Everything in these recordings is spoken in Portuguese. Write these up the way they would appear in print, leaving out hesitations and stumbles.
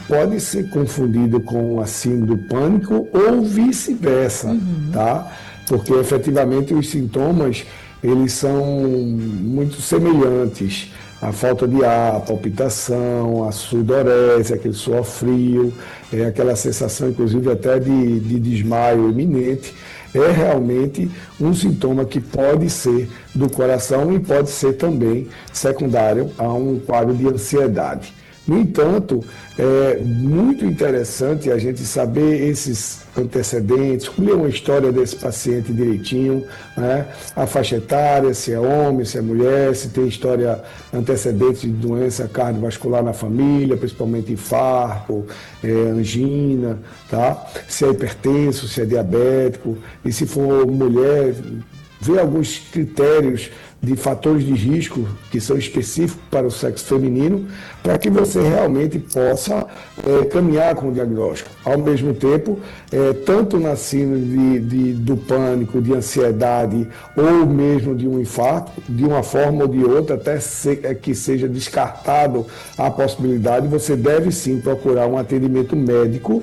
pode ser confundido com a síndrome do pânico ou vice-versa, tá? Porque efetivamente os sintomas, eles são muito semelhantes. A falta de ar, a palpitação, a sudorese, aquele suor frio, aquela sensação, inclusive, até de desmaio iminente, é realmente um sintoma que pode ser do coração e pode ser também secundário a um quadro de ansiedade. No entanto, é muito interessante a gente saber esses antecedentes, ler uma história desse paciente direitinho, né? A faixa etária, se é homem, se é mulher, se tem história antecedente de doença cardiovascular na família, principalmente infarto, angina, tá? Se é hipertenso, se é diabético, e se for mulher, ver alguns critérios de fatores de risco que são específicos para o sexo feminino, para que você realmente possa caminhar com o diagnóstico. Ao mesmo tempo, tanto na síndrome do pânico, de ansiedade, ou mesmo de um infarto, de uma forma ou de outra, até que seja descartado a possibilidade, você deve sim procurar um atendimento médico,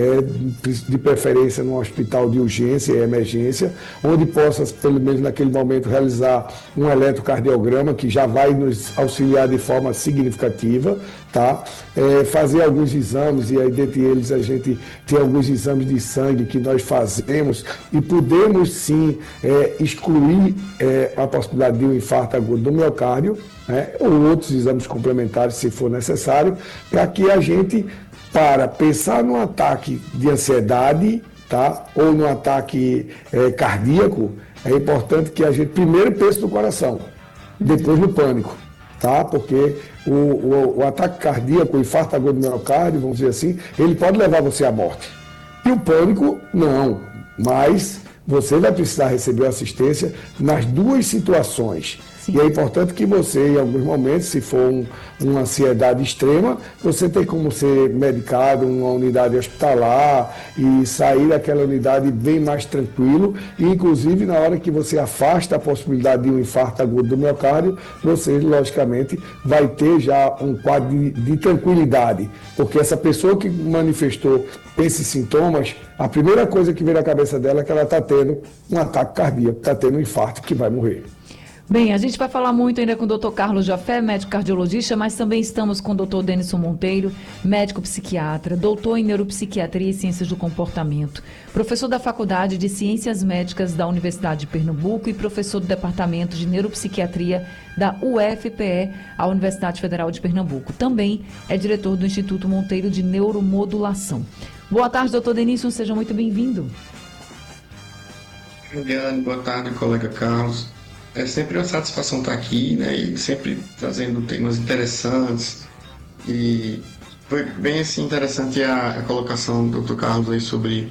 de preferência num hospital de urgência e emergência, onde possa, pelo menos naquele momento, realizar um eletrocardiograma que já vai nos auxiliar de forma significativa, tá? Fazer alguns exames, e aí dentre eles a gente tem alguns exames de sangue que nós fazemos e podemos sim excluir a possibilidade de um infarto agudo do miocárdio, né? Ou outros exames complementares, se for necessário, para que a gente, para pensar num ataque de ansiedade, tá? Ou num ataque cardíaco, é importante que a gente primeiro pense no coração, depois no pânico, tá? Porque o ataque cardíaco, o infarto agudo do miocárdio, vamos dizer assim, ele pode levar você à morte. E o pânico, não. Mas você vai precisar receber assistência nas duas situações. Sim. E é importante que você, em alguns momentos, se for uma ansiedade extrema, você tem como ser medicado em uma unidade hospitalar e sair daquela unidade bem mais tranquilo. E, inclusive, na hora que você afasta a possibilidade de um infarto agudo do miocárdio, você, logicamente, vai ter já um quadro de tranquilidade. Porque essa pessoa que manifestou esses sintomas, a primeira coisa que vem na cabeça dela é que ela está tendo um ataque cardíaco, está tendo um infarto que vai morrer. Bem, a gente vai falar muito ainda com o Dr. Carlos Jafé, médico cardiologista, mas também estamos com o Dr. Denison Monteiro, médico psiquiatra, doutor em neuropsiquiatria e ciências do comportamento, professor da Faculdade de Ciências Médicas da Universidade de Pernambuco e professor do Departamento de Neuropsiquiatria da UFPE, a Universidade Federal de Pernambuco. Também é diretor do Instituto Monteiro de Neuromodulação. Boa tarde, doutor Denison, seja muito bem-vindo. Juliane, boa tarde, colega Carlos. É sempre uma satisfação estar aqui, né, e sempre trazendo temas interessantes. E foi bem assim, interessante a colocação do Dr. Carlos aí sobre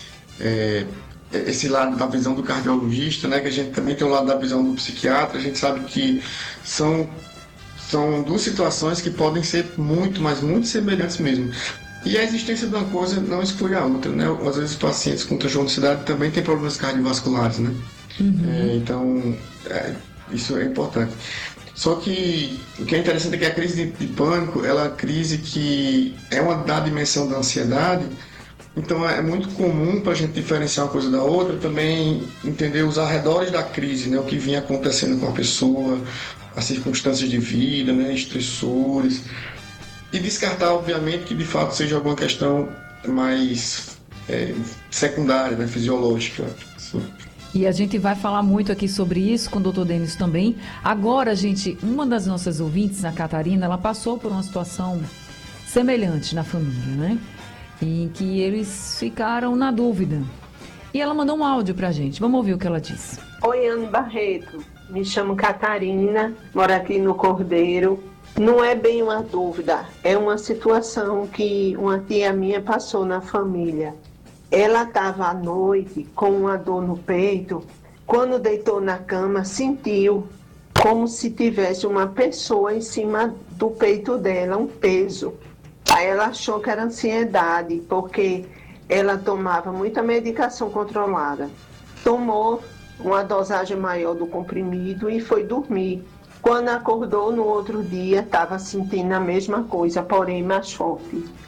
esse lado da visão do cardiologista, né, que a gente também tem o lado da visão do psiquiatra. A gente sabe que são duas situações que podem ser muito, mas muito semelhantes mesmo. E a existência de uma coisa não exclui a outra, né? Às vezes os pacientes com transtorno de ansiedade também têm problemas cardiovasculares, né? Então, isso é importante. Só que o que é interessante é que a crise de pânico, ela é uma crise que é uma da dimensão da ansiedade. Então é muito comum para a gente diferenciar uma coisa da outra, também entender os arredores da crise, né? O que vinha acontecendo com a pessoa, as circunstâncias de vida, né? Estressores. E descartar, obviamente, que de fato seja alguma questão mais secundária, né? Fisiológica. E a gente vai falar muito aqui sobre isso com o Dr. Denison também. Agora, gente, uma das nossas ouvintes, a Catarina, ela passou por uma situação semelhante na família, né? Em que eles ficaram na dúvida. E ela mandou um áudio pra gente. Vamos ouvir o que ela disse. Oi, Anne Barreto. Me chamo Catarina, moro aqui no Cordeiro. Não é bem uma dúvida, é uma situação que uma tia minha passou na família. Ela estava à noite com uma dor no peito. Quando deitou na cama, sentiu como se tivesse uma pessoa em cima do peito dela, um peso. Aí ela achou que era ansiedade, porque ela tomava muita medicação controlada. Tomou uma dosagem maior do comprimido e foi dormir. Quando acordou no outro dia, estava sentindo a mesma coisa, porém mais forte.